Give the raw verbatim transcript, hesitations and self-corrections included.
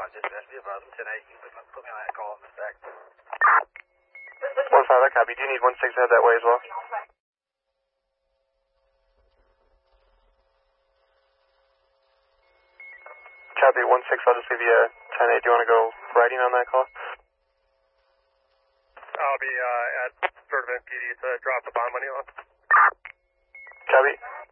five, dispatch, be advised, ten eight, you can put me on that call in a sec. one five, I copy. Do you need one six head that way as well? Copy, one six, I'll just leave you a ten eight. Do you want to go riding on that call? I'll be uh, at Sort of M P D to drop the bond money on. Copy.